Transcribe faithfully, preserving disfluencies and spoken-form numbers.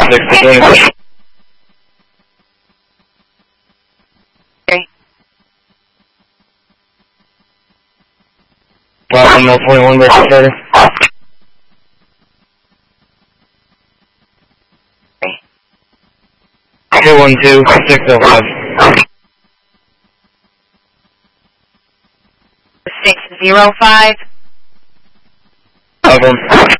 six six. Welcome, no forty-one, base starter. two one two, six oh five. six zero five. Over.